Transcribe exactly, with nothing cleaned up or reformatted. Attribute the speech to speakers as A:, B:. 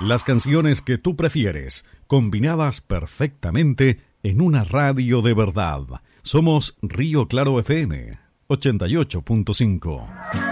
A: Las canciones que tú prefieres, combinadas perfectamente en una radio de verdad. Somos Río Claro F M, ochenta y ocho punto cinco.